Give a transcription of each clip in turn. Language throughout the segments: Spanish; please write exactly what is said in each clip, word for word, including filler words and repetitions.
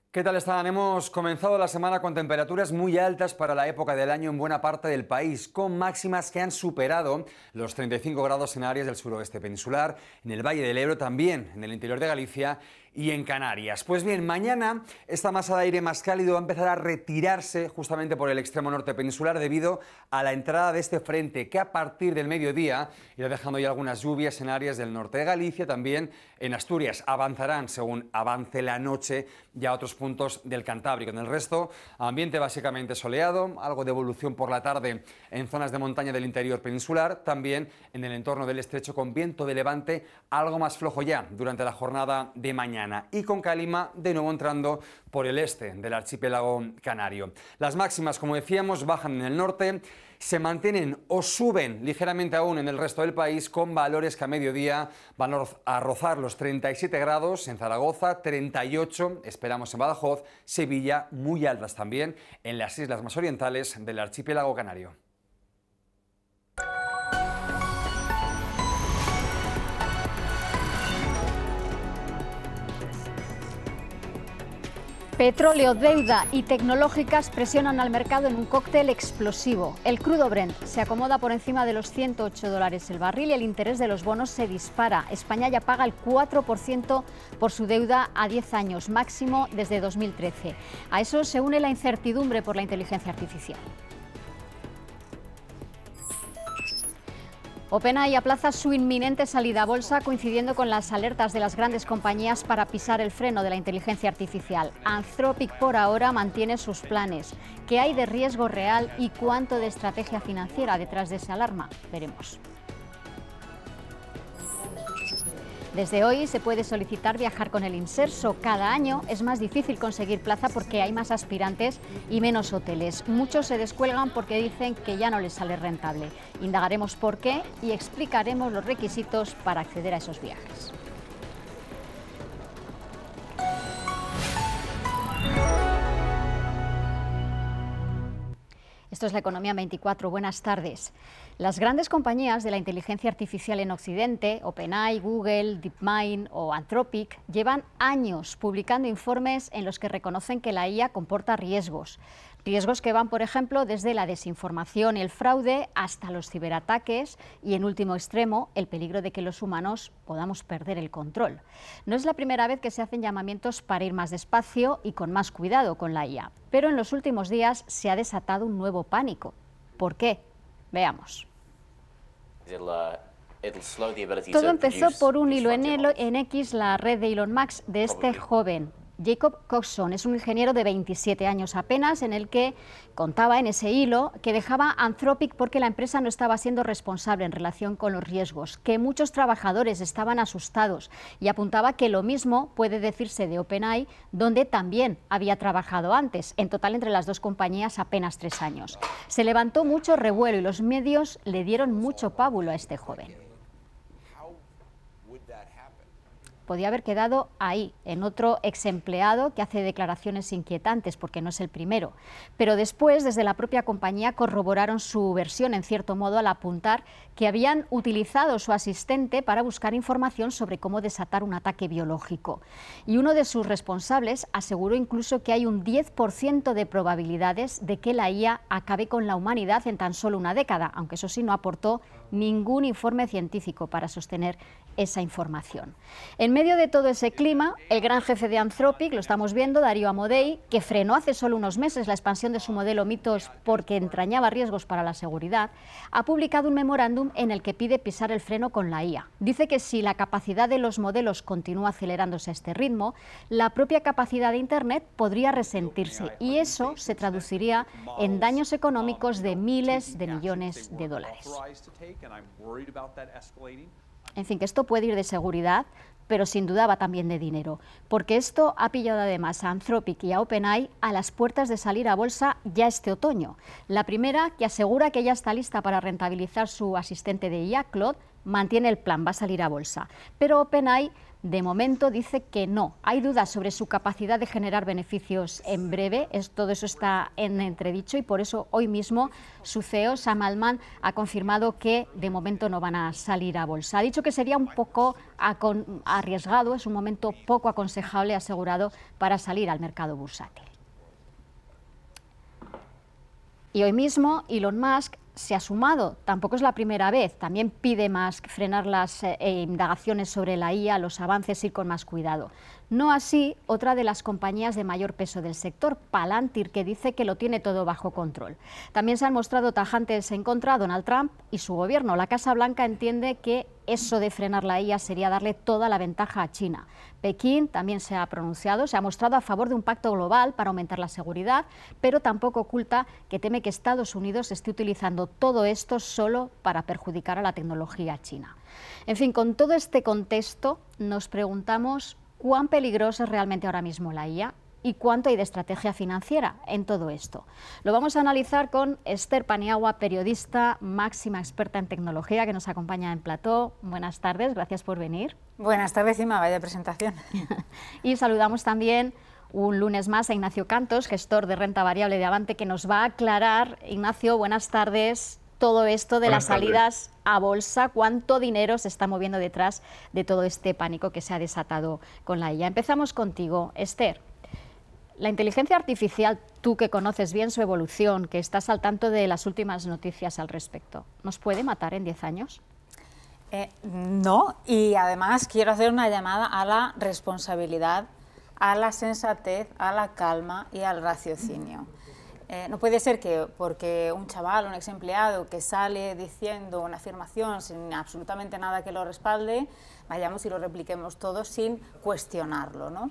¿Qué tal están? Hemos comenzado la semana con temperaturas muy altas para la época del año en buena parte del país, con máximas que han superado los treinta y cinco grados en áreas del suroeste peninsular, en el Valle del Ebro también, en el interior de Galicia y en Canarias. Pues bien, mañana esta masa de aire más cálido va a empezar a retirarse justamente por el extremo norte peninsular debido a la entrada de este frente que a partir del mediodía irá dejando ya algunas lluvias en áreas del norte de Galicia, también en Asturias. Avanzarán según avance la noche ya a otros puntos del Cantábrico. En el resto, ambiente básicamente soleado, algo de evolución por la tarde en zonas de montaña del interior peninsular, también en el entorno del estrecho con viento de levante algo más flojo ya durante la jornada de mañana y con calima de nuevo entrando por el este del archipiélago canario. Las máximas, como decíamos, bajan en el norte, se mantienen o suben ligeramente aún en el resto del país con valores que a mediodía van a rozar los treinta y siete grados en Zaragoza, treinta y ocho esperamos en Badajoz, Sevilla, muy altas también en las islas más orientales del archipiélago canario. Petróleo, deuda y tecnológicas presionan al mercado en un cóctel explosivo. El crudo Brent se acomoda por encima de los ciento ocho dólares el barril y el interés de los bonos se dispara. España ya paga el cuatro por ciento por su deuda a diez años, máximo desde dos mil trece. A eso se une la incertidumbre por la inteligencia artificial. OpenAI aplaza su inminente salida a bolsa coincidiendo con las alertas de las grandes compañías para pisar el freno de la inteligencia artificial. Anthropic por ahora mantiene sus planes. ¿Qué hay de riesgo real y cuánto de estrategia financiera detrás de esa alarma? Veremos. Desde hoy se puede solicitar viajar con el Inserso. Cada año es más difícil conseguir plaza porque hay más aspirantes y menos hoteles. Muchos se descuelgan porque dicen que ya no les sale rentable. Indagaremos por qué y explicaremos los requisitos para acceder a esos viajes. Esto es La Economía en veinticuatro. Buenas tardes. Las grandes compañías de la inteligencia artificial en Occidente, OpenAI, Google, DeepMind o Anthropic, llevan años publicando informes en los que reconocen que la I A comporta riesgos. Riesgos que van, por ejemplo, desde la desinformación y el fraude hasta los ciberataques y, en último extremo, el peligro de que los humanos podamos perder el control. No es la primera vez que se hacen llamamientos para ir más despacio y con más cuidado con la I A, pero en los últimos días se ha desatado un nuevo pánico. ¿Por qué? Veamos. Todo empezó por un hilo en, el, en X, la red de Elon Musk, de este joven. Jacob Coxon es un ingeniero de veintisiete años apenas, en el que contaba en ese hilo que dejaba Anthropic porque la empresa no estaba siendo responsable en relación con los riesgos, que muchos trabajadores estaban asustados, y apuntaba que lo mismo puede decirse de OpenAI, donde también había trabajado antes, en total entre las dos compañías apenas tres años. Se levantó mucho revuelo y los medios le dieron mucho pábulo a este joven. Podía haber quedado ahí, en otro ex empleado que hace declaraciones inquietantes, porque no es el primero. Pero después, desde la propia compañía, corroboraron su versión, en cierto modo, al apuntar que habían utilizado su asistente para buscar información sobre cómo desatar un ataque biológico. Y uno de sus responsables aseguró incluso que hay un diez por ciento de probabilidades de que la I A acabe con la humanidad en tan solo una década, aunque eso sí no aportó ningún informe científico para sostener esa información. En medio de todo ese clima, el gran jefe de Anthropic, lo estamos viendo, Darío Amodei, que frenó hace solo unos meses la expansión de su modelo Mythos porque entrañaba riesgos para la seguridad, ha publicado un memorándum en el que pide pisar el freno con la I A. Dice que si la capacidad de los modelos continúa acelerándose a este ritmo, la propia capacidad de Internet podría resentirse y eso se traduciría en daños económicos de miles de millones de dólares. En fin, que esto puede ir de seguridad, pero sin duda va también de dinero, porque esto ha pillado además a Anthropic y a OpenAI a las puertas de salir a bolsa ya este otoño. La primera, que asegura que ya está lista para rentabilizar su asistente de I A, Claude, mantiene el plan, va a salir a bolsa. Pero OpenAI De momento dice que no. Hay dudas sobre su capacidad de generar beneficios en breve. Es, todo eso está en entredicho y por eso hoy mismo su C E O, Sam Altman, ha confirmado que de momento no van a salir a bolsa. Ha dicho que sería un poco arriesgado, es un momento poco aconsejable, asegurado, para salir al mercado bursátil. Y hoy mismo Elon Musk se ha sumado, tampoco es la primera vez, también pide Musk frenar las eh, indagaciones sobre la I A, los avances, ir con más cuidado. No así otra de las compañías de mayor peso del sector, Palantir, que dice que lo tiene todo bajo control. También se han mostrado tajantes en contra Donald Trump y su gobierno. La Casa Blanca entiende que eso de frenar la I A sería darle toda la ventaja a China. Pekín también se ha pronunciado, se ha mostrado a favor de un pacto global para aumentar la seguridad, pero tampoco oculta que teme que Estados Unidos esté utilizando todo esto solo para perjudicar a la tecnología china. En fin, con todo este contexto nos preguntamos cuán peligrosa es realmente ahora mismo la I A y cuánto hay de estrategia financiera en todo esto. Lo vamos a analizar con Esther Paniagua, periodista, máxima experta en tecnología, que nos acompaña en plató. Buenas tardes, gracias por venir. Buenas tardes, Ima, vaya presentación. Y saludamos también un lunes más a Ignacio Cantos, gestor de renta variable de Avante, que nos va a aclarar. Ignacio, buenas tardes. Todo esto de Buenas las salidas a bolsa, cuánto dinero se está moviendo detrás de todo este pánico que se ha desatado con la I A. Empezamos contigo, Esther. La inteligencia artificial, tú que conoces bien su evolución, que estás al tanto de las últimas noticias al respecto, ¿nos puede matar en diez años? Eh, no, y además quiero hacer una llamada a la responsabilidad, a la sensatez, a la calma y al raciocinio. Eh, no puede ser que porque un chaval, un ex empleado que sale diciendo una afirmación sin absolutamente nada que lo respalde, vayamos y lo repliquemos todos sin cuestionarlo, ¿no?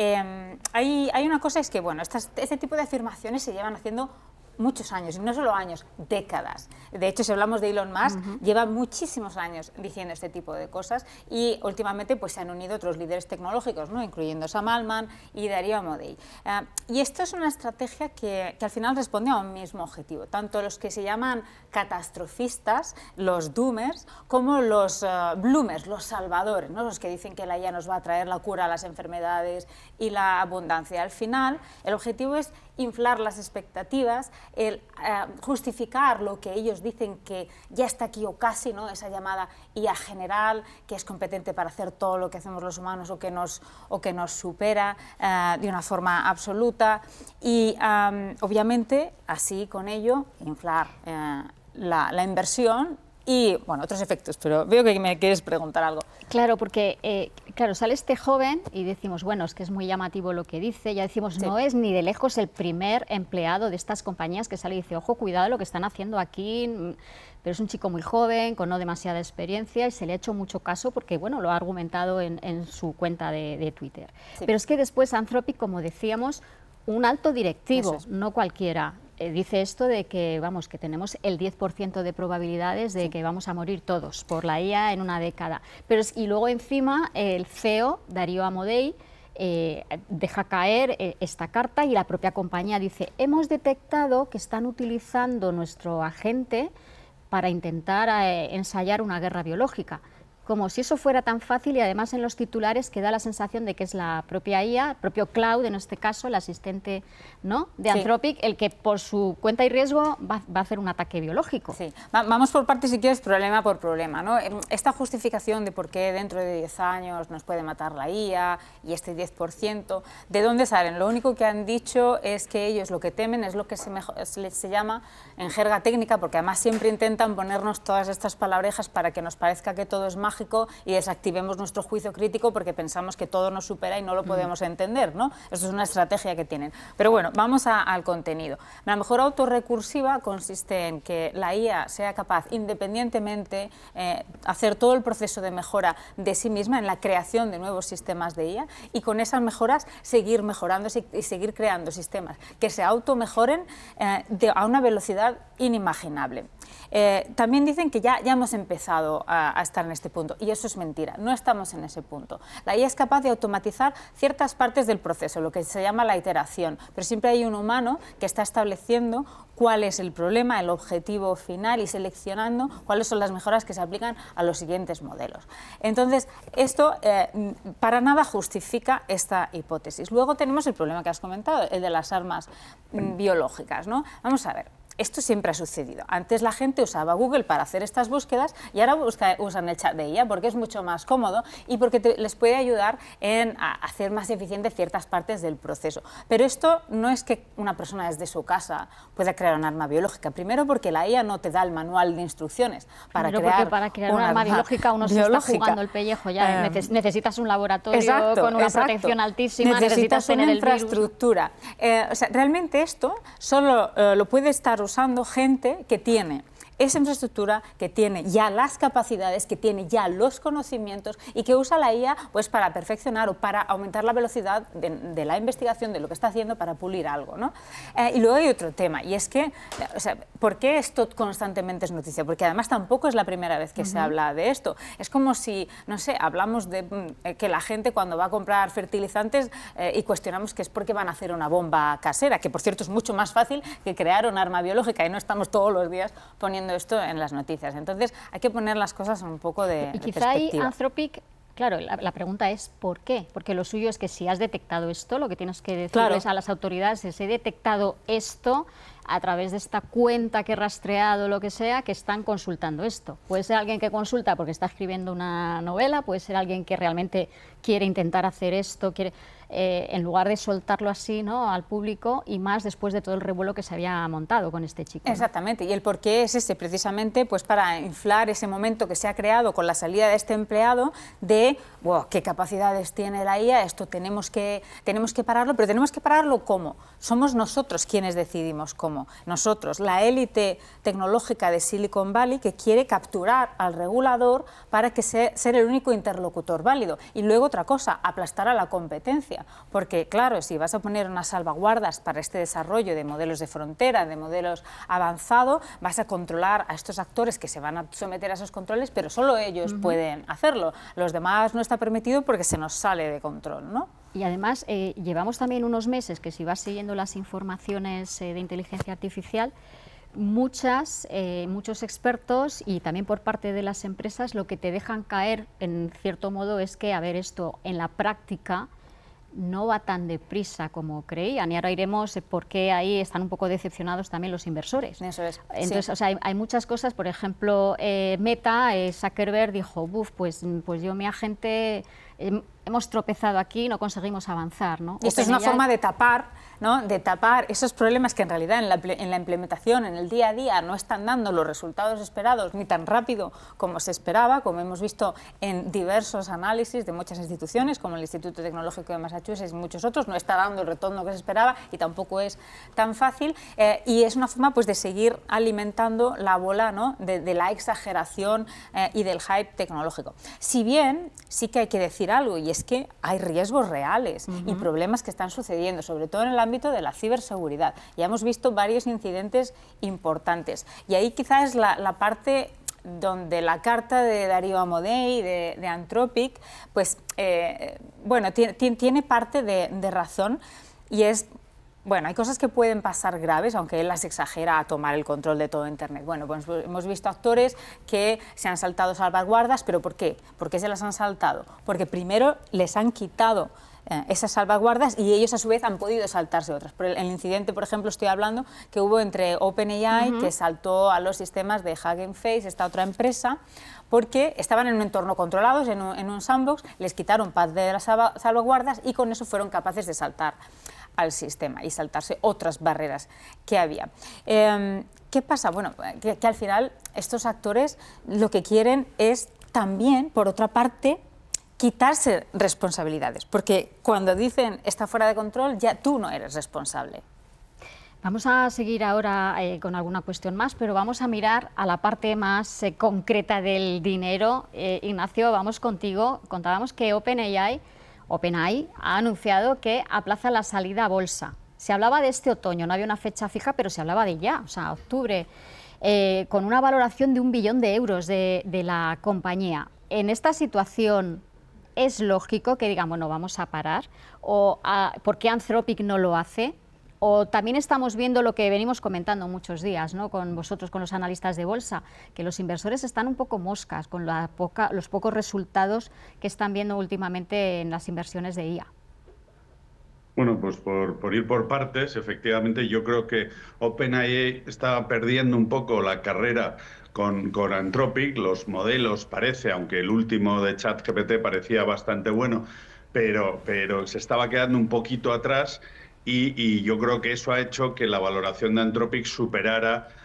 Eh, hay, hay una cosa, es que bueno, estas, este tipo de afirmaciones se llevan haciendo muchos años, y no solo años, décadas. De hecho, si hablamos de Elon Musk, uh-huh. lleva muchísimos años diciendo este tipo de cosas y últimamente pues, se han unido otros líderes tecnológicos, ¿no? Incluyendo Sam Altman y Darío Amodei. Uh, y esto es una estrategia que, que al final responde a un mismo objetivo, tanto los que se llaman catastrofistas, los doomers, como los uh, bloomers, los salvadores, ¿no? Los que dicen que la I A nos va a traer la cura a las enfermedades y la abundancia. Al final, el objetivo es inflar las expectativas, el uh, justificar lo que ellos dicen que ya está aquí o casi, ¿no? Esa llamada I A general, que es competente para hacer todo lo que hacemos los humanos o que nos, o que nos supera uh, de una forma absoluta y um, obviamente así con ello inflar uh, la, la inversión y, bueno, otros efectos, pero veo que me quieres preguntar algo. Claro, porque, eh, claro, sale este joven y decimos, bueno, es que es muy llamativo lo que dice, ya decimos, sí. No es ni de lejos el primer empleado de estas compañías que sale y dice, ojo, cuidado lo que están haciendo aquí, pero es un chico muy joven, con no demasiada experiencia y se le ha hecho mucho caso porque, bueno, lo ha argumentado en, en su cuenta de, de Twitter. Sí. Pero es que después Anthropic, como decíamos, un alto directivo, es. no cualquiera, Eh, dice esto de que, vamos, que tenemos el diez por ciento de probabilidades de sí. que vamos a morir todos por la I A en una década. Pero, y luego encima el C E O, Darío Amodei, eh, deja caer eh, esta carta y la propia compañía dice, hemos detectado que están utilizando nuestro agente para intentar eh, ensayar una guerra biológica. Como si eso fuera tan fácil y además en los titulares que da la sensación de que es la propia I A, el propio Cloud, en este caso, el asistente, ¿no?, de Anthropic, sí. el que por su cuenta y riesgo va, va a hacer un ataque biológico. Sí. Va, vamos por partes, si quieres, problema por problema, ¿no? Esta justificación de por qué dentro de diez años nos puede matar la I A y este diez por ciento, ¿de dónde salen? Lo único que han dicho es que ellos lo que temen es lo que se, mejor, se, se llama, en jerga técnica, porque además siempre intentan ponernos todas estas palabrejas para que nos parezca que todo es mágico y desactivemos nuestro juicio crítico porque pensamos que todo nos supera y no lo podemos mm. entender, ¿no? Eso es una estrategia que tienen. Pero bueno, vamos a, al contenido. La mejora autorrecursiva consiste en que la I A sea capaz, independientemente, eh, hacer todo el proceso de mejora de sí misma en la creación de nuevos sistemas de I A y con esas mejoras seguir mejorando y seguir creando sistemas que se automejoren eh, de, a una velocidad inimaginable. Eh, también dicen que ya, ya hemos empezado a, a estar en este punto punto. Y eso es mentira, no estamos en ese punto. La I A es capaz de automatizar ciertas partes del proceso, lo que se llama la iteración, pero siempre hay un humano que está estableciendo cuál es el problema, el objetivo final y seleccionando cuáles son las mejoras que se aplican a los siguientes modelos. Entonces, esto eh, para nada justifica esta hipótesis. Luego tenemos el problema que has comentado, el de las armas mm, biológicas, ¿no? Vamos a ver. Esto siempre ha sucedido. Antes la gente usaba Google para hacer estas búsquedas y ahora busca, usan el chat de I A porque es mucho más cómodo y porque te, les puede ayudar en a hacer más eficiente ciertas partes del proceso. Pero esto no es que una persona desde su casa pueda crear un arma biológica. Primero porque la I A no te da el manual de instrucciones para Primero crear, porque para crear un arma biológica uno biológica. se está jugando el pellejo ya. Eh, necesitas un laboratorio exacto, con una exacto. protección altísima, necesitas, necesitas tener una el infraestructura. Eh, o sea, realmente esto solo eh, lo puede estar usando gente que tiene esa infraestructura, que tiene ya las capacidades, que tiene ya los conocimientos y que usa la I A pues, para perfeccionar o para aumentar la velocidad de, de la investigación, de lo que está haciendo para pulir algo, ¿no? Eh, y luego hay otro tema, y es que, o sea, ¿por qué esto constantemente es noticia? Porque además tampoco es la primera vez que uh-huh. se habla de esto. Es como si, no sé, hablamos de eh, que la gente cuando va a comprar fertilizantes eh, y cuestionamos que es porque van a hacer una bomba casera, que por cierto es mucho más fácil que crear un arma biológica y no estamos todos los días poniendo esto en las noticias. Entonces hay que poner las cosas un poco de, y de quizá ahí Anthropic, claro, la, la pregunta es ¿por qué? Porque lo suyo es que si has detectado esto, lo que tienes que decirles claro. a las autoridades es he detectado esto a través de esta cuenta que he rastreado, lo que sea, que están consultando esto. Puede ser alguien que consulta porque está escribiendo una novela, puede ser alguien que realmente quiere intentar hacer esto, quiere, eh, en lugar de soltarlo así, ¿no?, al público, y más después de todo el revuelo que se había montado con este chico, ¿no? Exactamente, y el porqué es ese, precisamente pues para inflar ese momento que se ha creado con la salida de este empleado de, wow, qué capacidades tiene la I A, esto tenemos que, tenemos que pararlo, pero tenemos que pararlo ¿cómo? Somos nosotros quienes decidimos cómo. Nosotros, la élite tecnológica de Silicon Valley que quiere capturar al regulador para que sea ser el único interlocutor válido. Y luego otra cosa, aplastar a la competencia, porque claro, si vas a poner unas salvaguardas para este desarrollo de modelos de frontera, de modelos avanzados, vas a controlar a estos actores que se van a someter a esos controles, pero solo ellos uh-huh. pueden hacerlo. Los demás no está permitido porque se nos sale de control, ¿no? Y además eh, llevamos también unos meses que si vas siguiendo las informaciones eh, de inteligencia artificial, muchas, eh, muchos expertos y también por parte de las empresas lo que te dejan caer en cierto modo es que, a ver, esto en la práctica no va tan deprisa como creían, y ahora iremos por qué ahí están un poco decepcionados también los inversores. Eso es. Entonces, sí. o sea, hay, hay muchas cosas, por ejemplo, eh, Meta, eh, Zuckerberg dijo, buf, pues, pues yo, mi agente, eh, hemos tropezado aquí, no conseguimos avanzar, ¿no? Y esto es una forma de tapar, ¿no?, de tapar esos problemas que en realidad en la, en la implementación, en el día a día, no están dando los resultados esperados ni tan rápido como se esperaba, como hemos visto en diversos análisis de muchas instituciones, como el Instituto Tecnológico de Massachusetts y muchos otros, no está dando el retorno que se esperaba y tampoco es tan fácil, eh, y es una forma pues, de seguir alimentando la bola, ¿no?, de, de la exageración eh, y del hype tecnológico. Si bien sí que hay que decir algo, y es que hay riesgos reales uh-huh. y problemas que están sucediendo, sobre todo en el ámbito de la ciberseguridad. Ya hemos visto varios incidentes importantes y ahí quizás es la, la parte donde la carta de Darío Amodei, de, de Anthropic, pues, eh, bueno, tiene, tiene parte de, de razón, y es, bueno, hay cosas que pueden pasar graves, aunque él las exagera a tomar el control de todo Internet. Bueno, pues hemos visto actores que se han saltado salvaguardas, ¿pero por qué? ¿Por qué se las han saltado? Porque primero les han quitado eh, esas salvaguardas y ellos a su vez han podido saltarse otras. Por el, el incidente, por ejemplo, estoy hablando que hubo entre OpenAI, uh-huh. que saltó a los sistemas de Hugging Face, esta otra empresa, porque estaban en un entorno controlado, en un, en un sandbox, les quitaron parte de las salvaguardas y con eso fueron capaces de saltar al sistema y saltarse otras barreras que había. Eh, ¿Qué pasa? Bueno, que, que al final estos actores lo que quieren es también, por otra parte, quitarse responsabilidades, porque cuando dicen está fuera de control, ya tú no eres responsable. Vamos a seguir ahora eh, con alguna cuestión más, pero vamos a mirar a la parte más eh, concreta del dinero. Eh, Ignacio, vamos contigo. Contábamos que OpenAI OpenAI ha anunciado que aplaza la salida a bolsa. Se hablaba de este otoño, no había una fecha fija, pero se hablaba de ya, o sea, octubre, eh, con una valoración de un billón de euros de, de la compañía. en esta situación es lógico que digan, bueno, vamos a parar, o a, ¿por qué Anthropic no lo hace? O también estamos viendo lo que venimos comentando muchos días, ¿no?, con vosotros, con los analistas de bolsa, que los inversores están un poco moscas con la poca, los pocos resultados que están viendo últimamente en las inversiones de I A. Bueno, pues por, por ir por partes, efectivamente yo creo que OpenAI está perdiendo un poco la carrera con, con Anthropic. Los modelos parece, aunque el último de ChatGPT parecía bastante bueno, pero, pero se estaba quedando un poquito atrás y, y yo creo que eso ha hecho que la valoración de Anthropic superara